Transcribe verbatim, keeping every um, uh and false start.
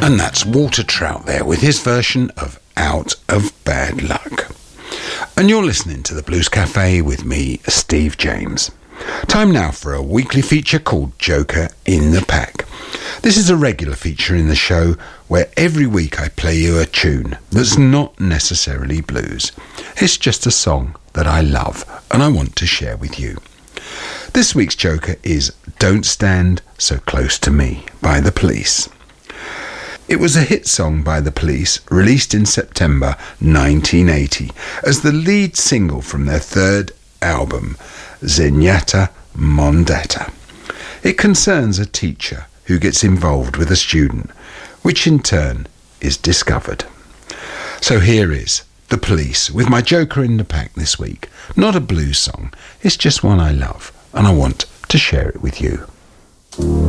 And that's Walter Trout there with his version of Out of Bad Luck. And you're listening to the Blues Cafe with me, Steve James. Time now for a weekly feature called Joker in the Pack. This is a regular feature in the show where every week I play you a tune that's not necessarily blues. It's just a song that I love and I want to share with you. This week's Joker is Don't Stand So Close to Me by The Police. It was a hit song by The Police, released in September nineteen eighty as the lead single from their third album, Zenyatta Mondatta. It concerns a teacher who gets involved with a student, which in turn is discovered. So here is The Police with my Joker in the Pack this week. Not a blues song, it's just one I love and I want to share it with you.